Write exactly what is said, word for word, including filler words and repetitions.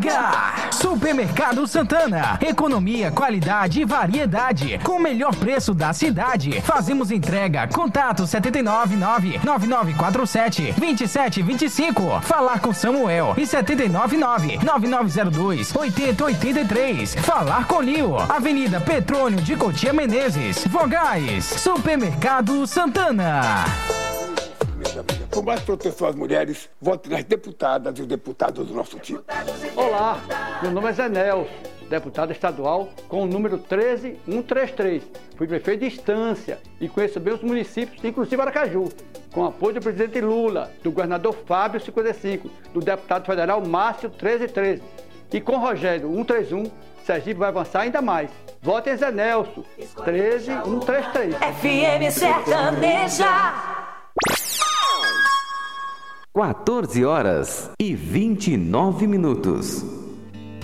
H. Supermercado Santana. Economia, qualidade e variedade. Com o melhor preço da cidade. Fazemos entrega. Contato sete nove nove, nove nove quatro sete, dois sete dois cinco. Falar com Samuel. E sete nove nove, nove nove zero dois, oito zero oito três. Falar com Lio. Avenida Petrônio de Cotia Menezes. Vogais. Supermercado Santana. Com mais proteção às mulheres, vote nas deputadas e os deputados do nosso time. Olá, meu nome é Zé Nelson, deputado estadual com o número treze mil cento e trinta e três. Fui prefeito de Estância e conheço bem os municípios, inclusive Aracaju, com apoio do presidente Lula, do governador Fábio cinquenta e cinco, do deputado federal Márcio treze treze. E com Rogério cento e trinta e um, Sergipe vai avançar ainda mais. Votem Zé Nelson, treze mil cento e trinta e três. F M Sertaneja. quatorze horas e vinte e nove minutos.